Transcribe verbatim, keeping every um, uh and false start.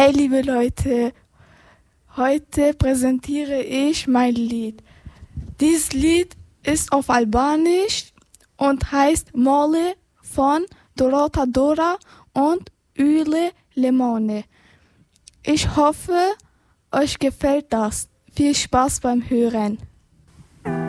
Hey liebe Leute, heute präsentiere ich mein Lied. Dieses Lied ist auf Albanisch und heißt Mole von Dorota Dora und Yle Lemone. Ich hoffe, euch gefällt das. Viel Spaß beim Hören.